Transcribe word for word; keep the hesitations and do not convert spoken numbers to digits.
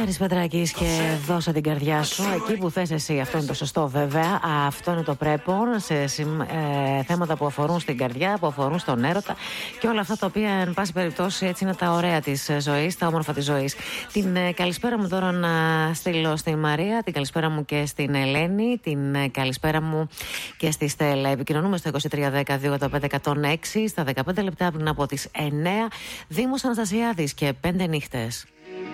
Άρης Πετράκης και δώσε την καρδιά σου εκεί που θες εσύ. Αυτό είναι το σωστό βέβαια. Αυτό είναι το πρέπον σε ε, θέματα που αφορούν στην καρδιά, που αφορούν στον έρωτα και όλα αυτά τα οποία εν πάση περιπτώσει έτσι είναι τα ωραία της ζωής, τα όμορφα της ζωής. Την ε, καλησπέρα μου τώρα να στείλω στη Μαρία, την καλησπέρα μου και στην Ελένη, την ε, καλησπέρα μου και στη Στέλλα. Επικοινωνούμε στο είκοσι τρία δέκα δύο ογδόντα πέντε εκατόν έξι στα δεκαπέντε λεπτά πριν από τις εννέα. Δήμος Αναστασιάδης και πέντε νύχτες.